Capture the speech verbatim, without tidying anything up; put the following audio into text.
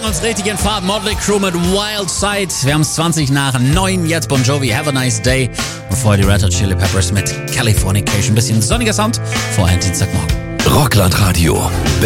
bringen uns richtig in Fahrt. Motley Crue mit Wild Side. Wir haben es zwanzig nach neun. Jetzt Bon Jovi, Have a Nice Day. Und vorher die Red Hot Chili Peppers mit Californication. Bisschen sonniger Sound. Vorher Dienstagmorgen. Rockland Radio.